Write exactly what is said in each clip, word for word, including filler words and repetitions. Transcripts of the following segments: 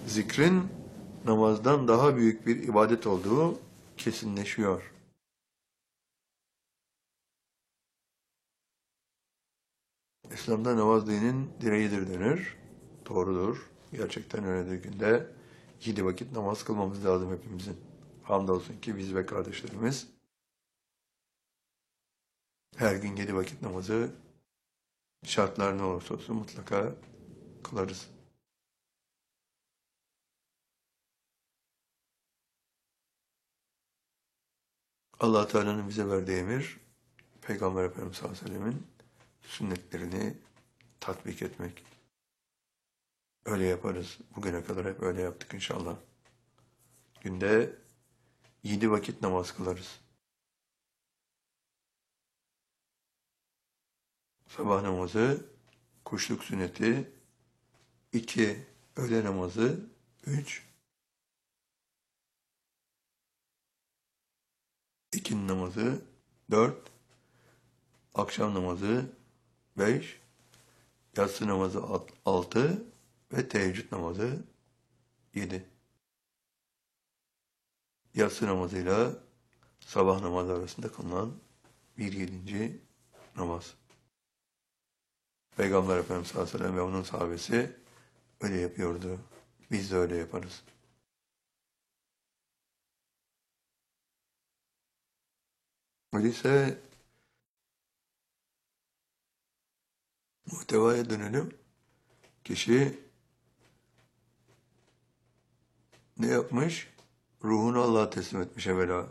zikrin namazdan daha büyük bir ibadet olduğu kesinleşiyor. İslam'da namaz dinin direğidir denir. Doğrudur. Gerçekten öyledir. Günde yedi vakit namaz kılmamız lazım hepimizin. Hamdolsun ki biz ve kardeşlerimiz her gün yedi vakit namazı şartlar ne olursa olsun mutlaka kılarız. Allah Teala'nın bize verdiği emir, Peygamber Efendimiz sallallahu aleyhi ve sellemin sünnetlerini tatbik etmek. Öyle yaparız. Bugüne kadar hep öyle yaptık inşallah. Günde yedi vakit namaz kılarız. Sabah namazı, kuşluk sünneti, iki öğle namazı, üç ikindi namazı, dört akşam namazı, beş yatsı namazı, altı ve teheccüd namazı, yedi. Yatsı namazıyla sabah namazı arasında kılınan bir yedinci namaz. Peygamber Efendimiz sallallahu aleyhi ve sellem ve onun sahabesi öyle yapıyordu. Biz de öyle yaparız. Öyleyse muhtevaya dönelim. Kişi ne yapmış? Ruhunu Allah'a teslim etmiş evvela.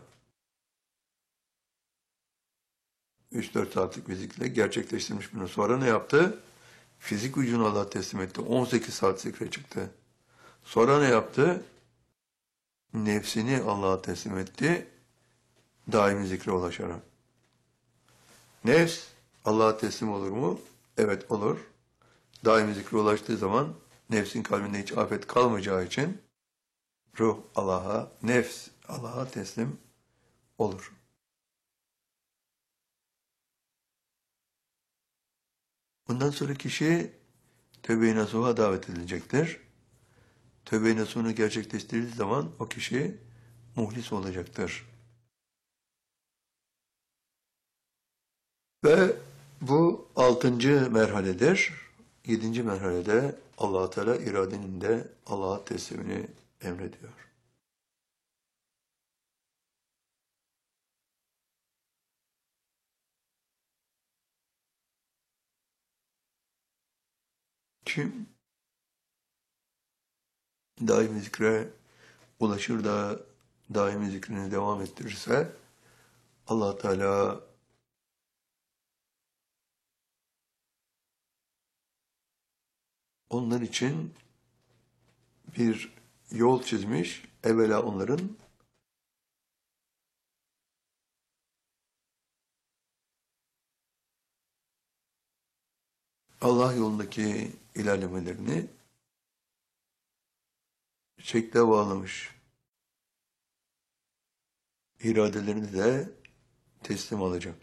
üç dört saatlik fizikle gerçekleştirmiş bunu. Sonra ne yaptı? Fizik gücünü Allah'a teslim etti. on sekiz saat zikre çıktı. Sonra ne yaptı? Nefsini Allah'a teslim etti. Daimi zikre ulaşarak. Nefs Allah'a teslim olur mu? Evet olur. Daimi zikre ulaştığı zaman nefsin kalbinde hiç afet kalmayacağı için ruh Allah'a, nefs Allah'a teslim olur. Bundan sonra kişi tövbe-i nasuha davet edilecektir. Tövbe-i nasuhunu gerçekleştirdiği zaman o kişi muhlis olacaktır. Ve bu altıncı merhaledir. Yedinci merhalede Allah-u Teala iradenin de Allah'a teslimini emrediyor. Kim daimi zikre ulaşır da daimi zikrini devam ettirirse Allah Teala onlar için bir yol çizmiş. Evvela onların Allah yolundaki ilerlemelerini şekle bağlamış. İradelerini de teslim alacak.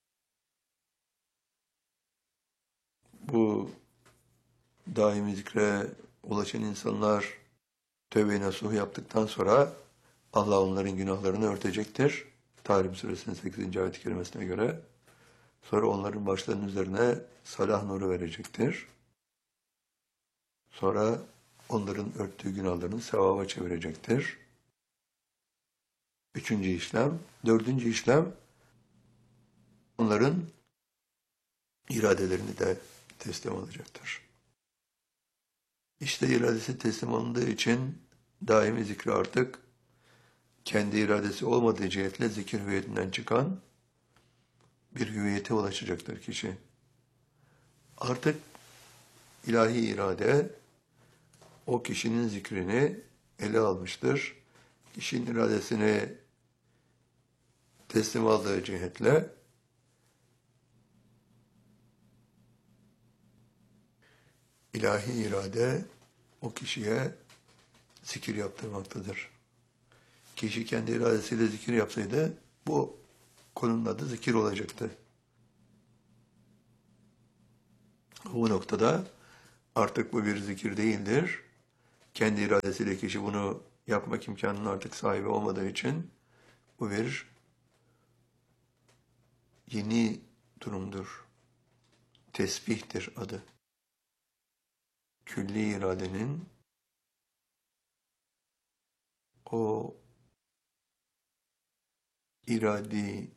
Bu daimi zikre ulaşan insanlar tövbe-i nasuh yaptıktan sonra Allah onların günahlarını örtecektir. Tahrim suresinin sekizinci ayet-i kerimesine göre. Sonra onların başlarının üzerine salah nuru verecektir. Sonra onların örttüğü günahlarını sevaba çevirecektir. Üçüncü işlem. Dördüncü işlem onların iradelerini de teslim alacaktır. İşte iradesi teslim alındığı için daimi zikri artık kendi iradesi olmadığı cihetle zikir hüviyetinden çıkan bir hüviyete ulaşacaktır kişi. Artık ilahi irade o kişinin zikrini ele almıştır. Kişinin iradesini teslim aldığı cihetle ilahi irade o kişiye zikir yaptırmaktadır. Kişi kendi iradesiyle zikir yapsaydı bu konunun adı zikir olacaktı. Bu noktada artık bu bir zikir değildir. Kendi iradesiyle kişi bunu yapmak imkanının artık sahibi olmadığı için bu bir yeni durumdur. Tesbihtir adı. Külli iradenin o iradi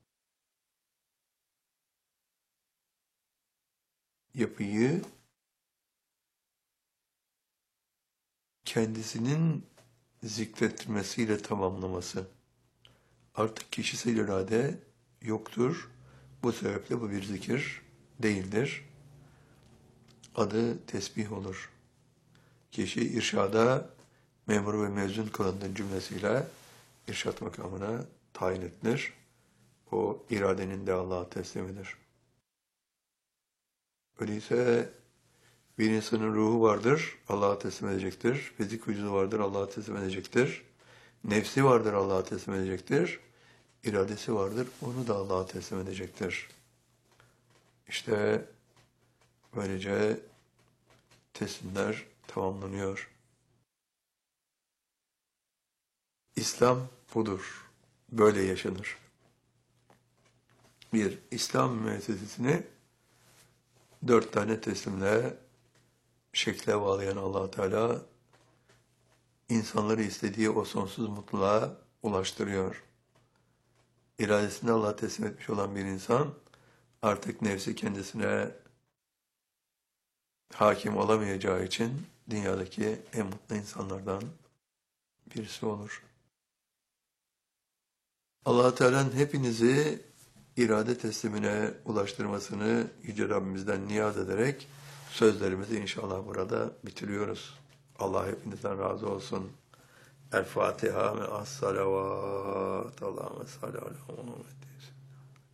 yapıyı kendisinin zikretmesiyle tamamlaması. Artık kişisel irade yoktur. Bu sebeple bu bir zikir değildir. Adı tesbih olur. Kişi irşada memur ve mezun kılındığı cümlesiyle irşat makamına tayin edilir. O iradenin de Allah'a teslimidir. Öyleyse bir insanın ruhu vardır, Allah'a teslim edecektir. Fizik vücudu vardır, Allah'a teslim edecektir. Nefsi vardır, Allah'a teslim edecektir. İradesi vardır, onu da Allah'a teslim edecektir. İşte böylece teslimler tamamlanıyor. İslam budur. Böyle yaşanır. Bir, İslam müessesesini dört tane teslimle şekle bağlayan Allah Teala insanları istediği o sonsuz mutluluğa ulaştırıyor. İradesini Allah'a teslim etmiş olan bir insan artık nefsi kendisine hakim olamayacağı için dünyadaki en mutlu insanlardan birisi olur. Allah Teala'nın hepinizi irade teslimine ulaştırmasını Yüce Rabbimizden niyaz ederek sözlerimizi inşallah burada bitiriyoruz. Allah hepinizden razı olsun. El Fatiha ve as-salavat. Allahümme salli ala Muhammed.